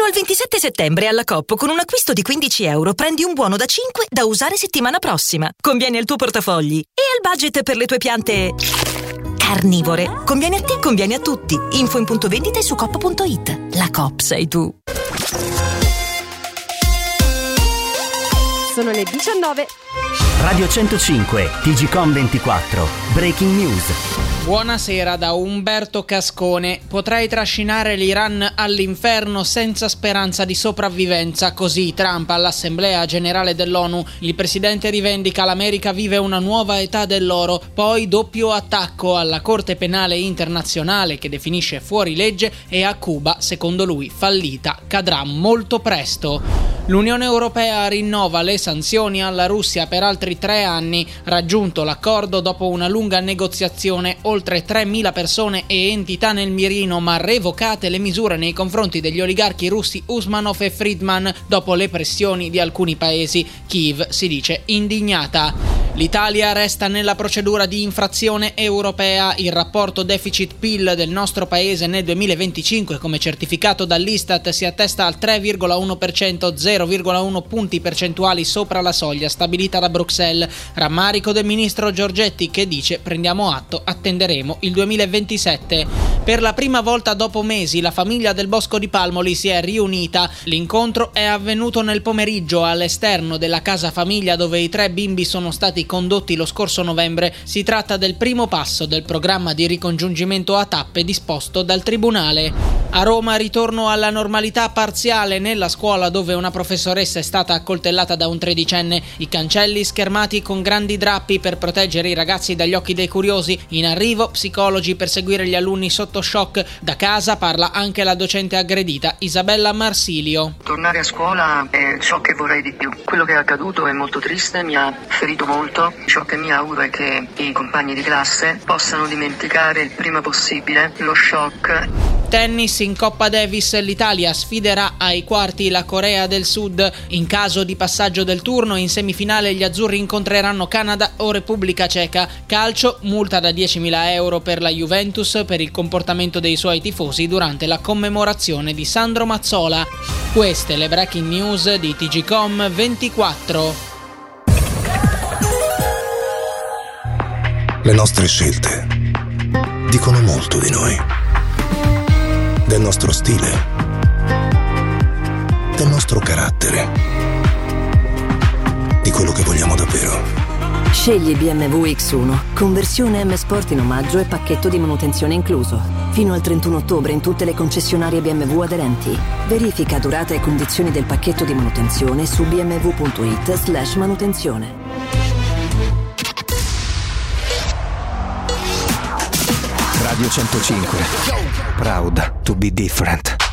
al 27 settembre alla Coop con un acquisto di €15 prendi un buono da 5 da usare settimana prossima. Conviene al tuo portafogli e al budget per le tue piante carnivore. Conviene a te, conviene a tutti. Info in punto vendita e su coop.it. La Coop sei tu. Sono le 19. Radio 105, TGcom 24, Breaking News. Buonasera da Umberto Cascone. Potrei trascinare l'Iran all'inferno senza speranza di sopravvivenza. Così Trump all'Assemblea Generale dell'ONU. Il presidente rivendica l'America vive una nuova età dell'oro. Poi doppio attacco alla Corte Penale Internazionale che definisce fuori legge e a Cuba, secondo lui fallita, cadrà molto presto. L'Unione Europea rinnova le sanzioni alla Russia per altri 3 anni. Raggiunto l'accordo dopo una lunga negoziazione, oltre 3.000 persone e entità nel mirino, ma revocate le misure nei confronti degli oligarchi russi Usmanov e Friedman dopo le pressioni di alcuni paesi. Kiev si dice indignata. L'Italia resta nella procedura di infrazione europea. Il rapporto deficit-PIL del nostro paese nel 2025, come certificato dall'Istat, si attesta al 3,1%, 0,1 punti percentuali sopra la soglia stabilita da Bruxelles. Rammarico del ministro Giorgetti che dice: prendiamo atto, attenderemo il 2027. Per la prima volta dopo mesi la famiglia del Bosco di Palmoli si è riunita. L'incontro è avvenuto nel pomeriggio all'esterno della casa famiglia dove i 3 bimbi sono stati condotti lo scorso novembre. Si tratta del primo passo del programma di ricongiungimento a tappe disposto dal Tribunale. A Roma ritorno alla normalità parziale nella scuola dove una professoressa è stata accoltellata da un 13enne. I cancelli schermati con grandi drappi per proteggere i ragazzi dagli occhi dei curiosi. In arrivo psicologi per seguire gli alunni sotto shock. Da casa parla anche la docente aggredita Isabella Marsilio. Tornare a scuola è ciò che vorrei di più. Quello che è accaduto è molto triste, mi ha ferito molto. Ciò che mi auguro è che i compagni di classe possano dimenticare il prima possibile lo shock. Tennis in Coppa Davis, l'Italia sfiderà ai quarti la Corea del Sud. In caso di passaggio del turno, in semifinale gli azzurri incontreranno Canada o Repubblica Ceca. Calcio, multa da €10.000 per la Juventus per il comportamento dei suoi tifosi durante la commemorazione di Sandro Mazzola. Queste le breaking news di TGcom 24. Le nostre scelte dicono molto di noi, del nostro stile, del nostro carattere, di quello che vogliamo davvero. Scegli BMW X1, conversione M Sport in omaggio e pacchetto di manutenzione incluso. Fino al 31 ottobre in tutte le concessionarie BMW aderenti. Verifica durata e condizioni del pacchetto di manutenzione su bmw.it/manutenzione. Radio 105, proud to be different.